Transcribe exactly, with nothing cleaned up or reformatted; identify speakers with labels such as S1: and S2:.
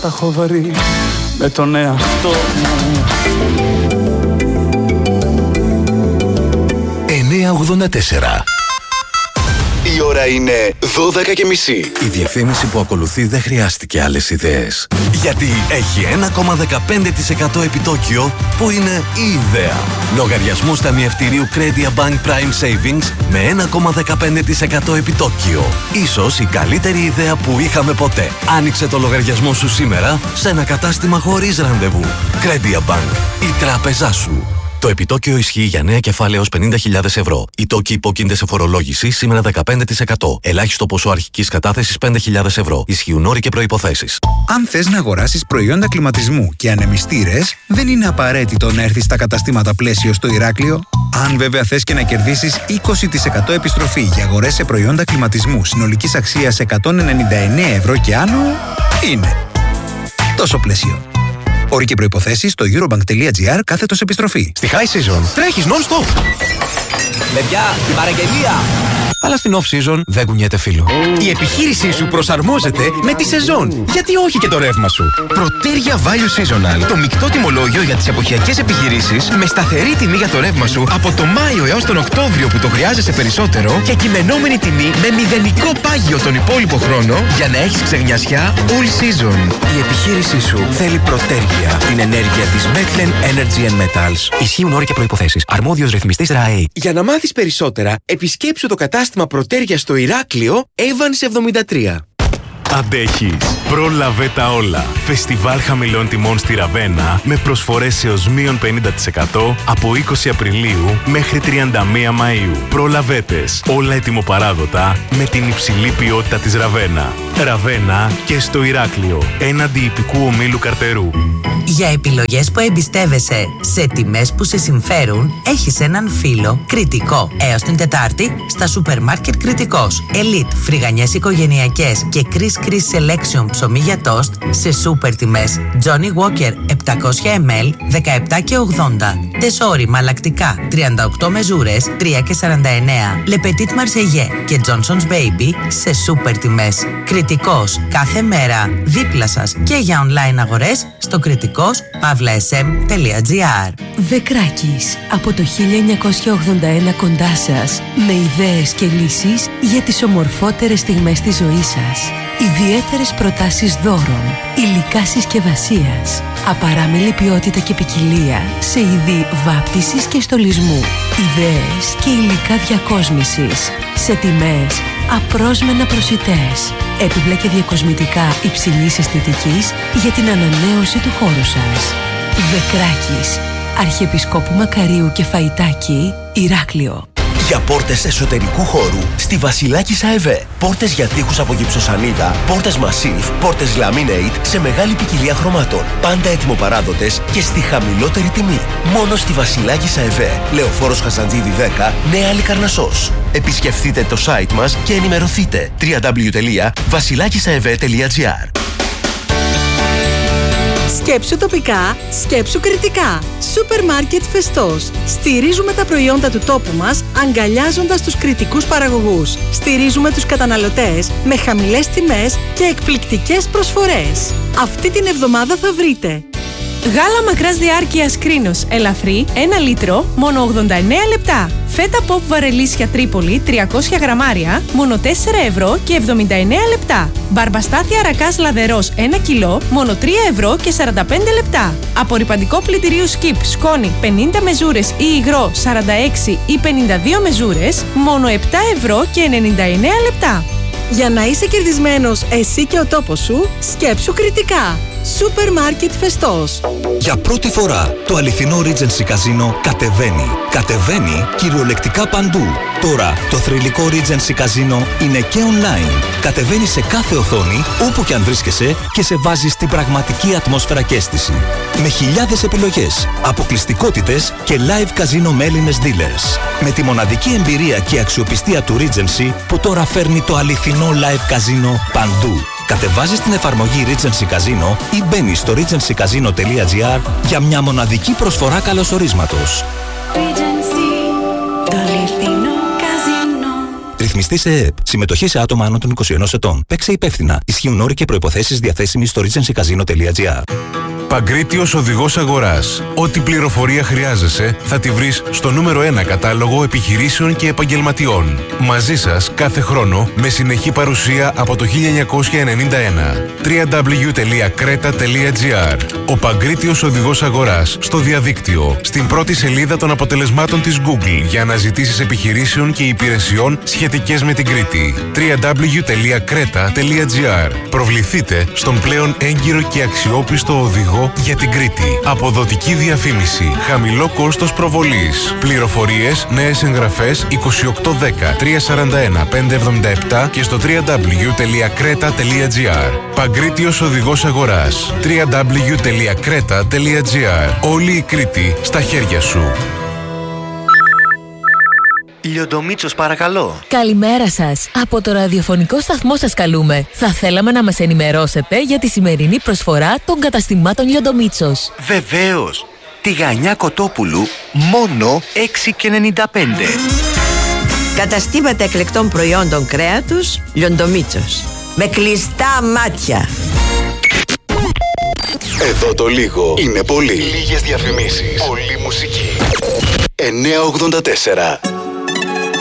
S1: τα έχω βρει με τον εαυτό μου.
S2: εννιά ογδόντα τέσσερα.
S3: Η ώρα είναι δώδεκα και μισή.
S2: Η διαφήμιση που ακολουθεί δεν χρειάστηκε άλλες ιδέες. Γιατί έχει ένα κόμμα δεκαπέντε τοις εκατό επιτόκιο που είναι η ιδέα. Λογαριασμός ταμιευτηρίου Credia Bank Prime Savings με ένα κόμμα δεκαπέντε τοις εκατό επιτόκιο. Ίσως η καλύτερη ιδέα που είχαμε ποτέ. Άνοιξε το λογαριασμό σου σήμερα σε ένα κατάστημα χωρίς ραντεβού. Credia Bank, η τράπεζά σου. Το επιτόκιο ισχύει για νέα κεφάλαια έως πενήντα χιλιάδες ευρώ. Οι τόκοι υπόκεινται σε φορολόγηση σήμερα δεκαπέντε τοις εκατό. Ελάχιστο ποσό αρχικής κατάθεσης πέντε χιλιάδες ευρώ. Ισχύουν όροι και προϋποθέσεις.
S4: Αν θες να αγοράσεις προϊόντα κλιματισμού και ανεμιστήρες, δεν είναι απαραίτητο να έρθεις στα καταστήματα Πλαίσιο στο Ηράκλειο. Αν βέβαια θες και να κερδίσεις είκοσι τοις εκατό επιστροφή για αγορές σε προϊόντα κλιματισμού συνολικής αξίας εκατόν ενενήντα εννέα ευρώ και άνω, είναι τόσο Πλαίσιο. Όροι και προϋποθέσεις στο eurobank.gr κάθετος επιστροφή.
S5: Στη High Season τρέχεις non-stop.
S6: Παιδιά, την παραγγελία!
S5: Αλλά στην off-season δεν κουνιέται φίλο. Η επιχείρησή σου προσαρμόζεται με τη σεζόν. Γιατί όχι και το ρεύμα σου. Προτέρια Value Seasonal. Το μεικτό τιμολόγιο για τις εποχιακές επιχειρήσεις με σταθερή τιμή για το ρεύμα σου από το Μάιο έως τον Οκτώβριο που το χρειάζεσαι περισσότερο και κειμενόμενη τιμή με μηδενικό πάγιο τον υπόλοιπο χρόνο για να έχεις ξεγνιασιά all season. Η επιχείρησή σου θέλει Προτέρια. Την ενέργεια της Metlen Energy and Metals. Ισχύουν όροι και προϋποθέσεις. Αρμόδιος ρυθμιστής ΡΑΕ.
S7: Για να μάθεις περισσότερα, επισκέψου το κατάστημα Προτέρια στο Ηράκλειο, Evans εβδομήντα τρία.
S8: Αντέχεις. Πρόλαβε τα όλα. Φεστιβάλ χαμηλών τιμών στη Ραβένα με προσφορές έως μείον πενήντα τοις εκατό από είκοσι Απριλίου μέχρι τριάντα μία Μαΐου. Προλαβέτες. Όλα ετοιμοπαράδοτα με την υψηλή ποιότητα της Ραβένα. Ραβένα και στο Ηράκλειο. Έναντι ιππικού ομίλου Καρτερού.
S9: Για επιλογές που εμπιστεύεσαι σε τιμές που σε συμφέρουν, έχεις έναν φίλο Κρητικό. Έως την Τετάρτη στα σούπερ μάρκετ Κρητικός. Elite, φρυγανιές οικογενειακές και Chris Chris Selection ψωμί για τόστ σε σούπερ τιμές. Johnny Walker επτακόσια μιλιλίτρα δεκαεπτά και ογδόντα. Τεσόρι μαλακτικά τριάντα οκτώ μεζούρες τρία και σαράντα εννέα. Le Petit Marseillais και Johnson's Baby σε σούπερ τιμές. Κρητικός κάθε μέρα δίπλα σας και για online αγορές στο κρητικός παύλα ες εμ τελεία τζι άρ.
S10: Δεκράκης, από το χίλια εννιακόσια ογδόντα ένα κοντά σας, με ιδέες και λύσεις για τις ομορφότερες στιγμές της ζωής σας. Ιδιαίτερες προτάσεις δώρων, υλικά συσκευασίας, απαράμιλη ποιότητα και ποικιλία σε είδη βάπτισης και στολισμού, ιδέες και υλικά διακόσμησης σε τιμές απρόσμενα προσιτές, έπιπλα και διακοσμητικά υψηλής αισθητικής για την ανανέωση του χώρου σας. Δεκράκης, Αρχιεπισκόπου Μακαρίου και Φαϊτάκη, Ηράκλειο.
S11: Για πόρτες εσωτερικού χώρου στη Βασιλάκης ΑΕΒΕ. Πόρτες για τοίχους από γυψοσανίδα, πόρτες Massif, πόρτες Laminate σε μεγάλη ποικιλία χρωμάτων. Πάντα έτοιμο-παράδοτες και στη χαμηλότερη τιμή. Μόνο στη Βασιλάκης ΑΕΒΕ. Λεωφόρος Χασαντζίδη δέκα, Νέα Αλικαρνασσός. Επισκεφτείτε το site μας και ενημερωθείτε. double-u double-u double-u τελεία βασιλάκισαεβέ τελεία τζι άρ.
S12: Σκέψου τοπικά, σκέψου κριτικά. Σούπερ μάρκετ Φεστός. Στηρίζουμε τα προϊόντα του τόπου μας, αγκαλιάζοντας τους κριτικούς παραγωγούς. Στηρίζουμε τους καταναλωτές με χαμηλές τιμές και εκπληκτικές προσφορές. Αυτή την εβδομάδα θα βρείτε γάλα μακράς διάρκειας Κρίνος ελαφρύ ένα λίτρο, μόνο ογδόντα εννέα λεπτά. Φέτα pop βαρελίσια Τρίπολη τριακόσια γραμμάρια, μόνο τέσσερα ευρώ και εβδομήντα εννέα λεπτά. Μπαρμπαστάθια ρακάς λαδερός ένα κιλό, μόνο τρία ευρώ και σαράντα πέντε λεπτά. Απορρυπαντικό πλυντηρίου Skip σκόνη πενήντα μεζούρες ή υγρό σαράντα έξι ή πενήντα δύο μεζούρες, μόνο επτά ευρώ και ενενήντα εννέα λεπτά. Για να είσαι κερδισμένος εσύ και ο τόπος σου, σκέψου κριτικά. Σούπερ μάρκετ Φεστός.
S2: Για πρώτη φορά το αληθινό Regency Casino κατεβαίνει. Κατεβαίνει κυριολεκτικά παντού. Τώρα το θρυλικό Regency Casino είναι και online. Κατεβαίνει σε κάθε οθόνη, όπου και αν βρίσκεσαι, και σε βάζει στην πραγματική ατμόσφαιρα και αίσθηση. Με χιλιάδες επιλογές, αποκλειστικότητες και live casino με Έλληνες dealers. Με τη μοναδική εμπειρία και αξιοπιστία του Regency που τώρα φέρνει το αληθινό live casino παντού. Κατεβάζεις την εφαρμογή Regency Casino ή μπαίνεις στο regency casino τελεία τζι άρ για μια μοναδική προσφορά καλωσορίσματος.
S10: Regency, το αληθινό καζίνο.
S13: Ρυθμιστή σε ΕΕΠ. Συμμετοχή σε άτομα άνω των είκοσι ένα ετών. Παίξε υπεύθυνα. Ισχύουν όροι και προϋποθέσεις διαθέσιμοι στο regency casino τελεία gr.
S8: Παγκρίτιος οδηγός αγοράς. Ό,τι πληροφορία χρειάζεσαι θα τη βρεις στο νούμερο ένα κατάλογο επιχειρήσεων και επαγγελματιών. Μαζί σας κάθε χρόνο με συνεχή παρουσία από το χίλια εννιακόσια ενενήντα ένα. double-u double-u double-u τελεία creta τελεία gr. Ο Παγκρίτιος οδηγός αγοράς στο διαδίκτυο, στην πρώτη σελίδα των αποτελεσμάτων της Google για αναζητήσεις επιχειρήσεων και υπηρεσιών σχετικές με την Κρήτη. double-u double-u double-u τελεία creta τελεία gr. Προβληθείτε στον πλέον έγκυρο και αξιόπιστο οδηγό για την Κρήτη. Αποδοτική διαφήμιση. Χαμηλό κόστος προβολής. Πληροφορίες, νέες εγγραφές είκοσι οκτώ δέκα τριακόσια σαράντα ένα πεντακόσια εβδομήντα επτά και στο double-u double-u double-u τελεία creta τελεία gr. Παγκρίτιος οδηγός αγοράς. double-u double-u double-u τελεία creta τελεία gr. Όλη η Κρήτη στα χέρια σου.
S14: Λιοντομίτσος, παρακαλώ.
S15: Καλημέρα σας. Από το ραδιοφωνικό σταθμό σας καλούμε. Θα θέλαμε να μας ενημερώσετε για τη σημερινή προσφορά των καταστημάτων Λιοντομίτσος.
S14: Βεβαίως. Τηγανιά Κοτόπουλου, μόνο έξι και ενενήντα πέντε.
S16: Καταστήματα εκλεκτών προϊόντων κρέατος Λιοντομίτσος. Με κλειστά μάτια.
S3: Εδώ το λίγο είναι πολύ. Λίγες διαφημίσεις. Πολύ μουσική. εννιακόσια ογδόντα τέσσερα